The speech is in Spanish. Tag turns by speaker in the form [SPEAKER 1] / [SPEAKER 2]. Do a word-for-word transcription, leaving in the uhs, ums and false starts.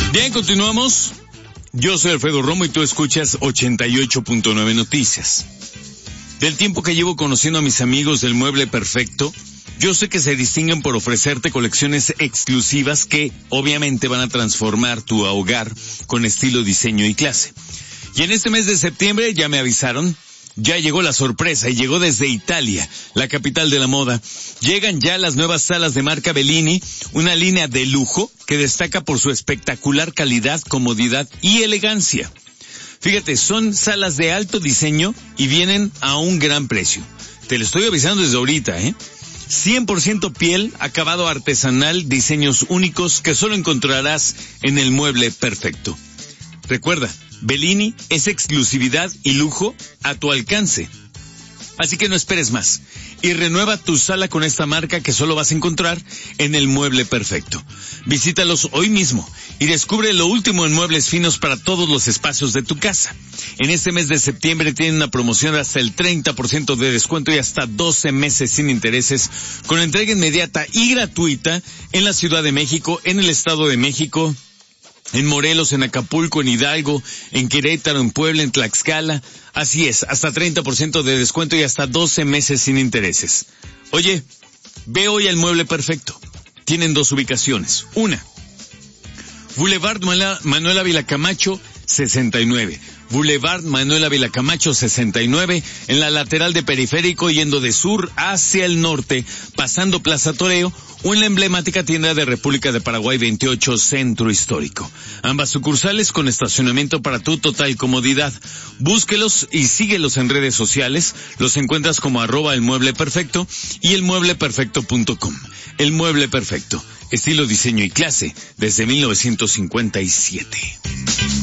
[SPEAKER 1] Bien, continuamos. Yo soy Alfredo Romo y tú escuchas ochenta y ocho punto nueve Noticias. Del tiempo que llevo conociendo a mis amigos del Mueble Perfecto, yo sé que se distinguen por ofrecerte colecciones exclusivas que, obviamente, van a transformar tu hogar con estilo, diseño y clase. Y en este mes de septiembre, ya me avisaron, ya llegó la sorpresa y llegó desde Italia, la capital de la moda. Llegan ya las nuevas salas de marca Bellini, una línea de lujo que destaca por su espectacular calidad, comodidad y elegancia. Fíjate, son salas de alto diseño y vienen a un gran precio. Te lo estoy avisando desde ahorita, ¿eh? cien por ciento piel, acabado artesanal, diseños únicos que solo encontrarás en el Mueble Perfecto. Recuerda, Bellini es exclusividad y lujo a tu alcance. Así que no esperes más y renueva tu sala con esta marca que solo vas a encontrar en el Mueble Perfecto. Visítalos hoy mismo y descubre lo último en muebles finos para todos los espacios de tu casa. En este mes de septiembre tienen una promoción de hasta el treinta por ciento de descuento y hasta doce meses sin intereses con entrega inmediata y gratuita en la Ciudad de México, en el Estado de México, en Morelos, en Acapulco, en Hidalgo, en Querétaro, en Puebla, en Tlaxcala. Así es, hasta treinta por ciento de descuento y hasta doce meses sin intereses. Oye, ve hoy al Mueble Perfecto. Tienen dos ubicaciones. Una, Boulevard Manuel Ávila Camacho, sesenta y nueve. Boulevard Manuel Ávila Camacho, sesenta y nueve, en la lateral de Periférico, yendo de sur hacia el norte, pasando Plaza Toreo, o en la emblemática tienda de República de Paraguay veintiocho, Centro Histórico. Ambas sucursales con estacionamiento para tu total comodidad. Búsquelos y síguelos en redes sociales. Los encuentras como arroba el Mueble Perfecto y el mueble perfecto punto com. El Mueble Perfecto, estilo, diseño y clase desde mil novecientos cincuenta y siete.